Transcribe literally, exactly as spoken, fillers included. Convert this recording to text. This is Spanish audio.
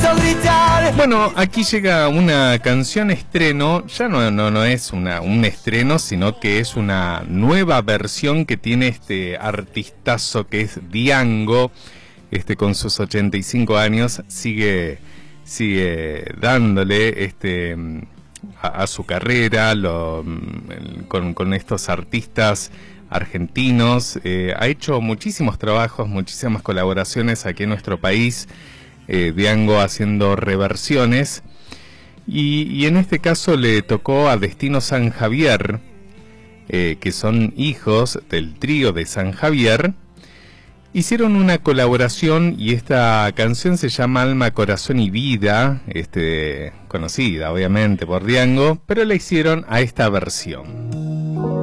escucho gritar. Bueno, aquí llega una canción estreno, ya no, no, no es una, un estreno, sino que es una nueva versión que tiene este artistazo que es Diango, este con sus ochenta y cinco años, sigue, sigue dándole este a, a su carrera, lo, con, con estos artistas argentinos, eh, ha hecho muchísimos trabajos, muchísimas colaboraciones aquí en nuestro país, eh, Diango haciendo reversiones, y, y en este caso le tocó a Destino San Javier, eh, que son hijos del trío de San Javier. Hicieron una colaboración y esta canción se llama Alma, Corazón y Vida, este, conocida obviamente por Diango, pero la hicieron a esta versión.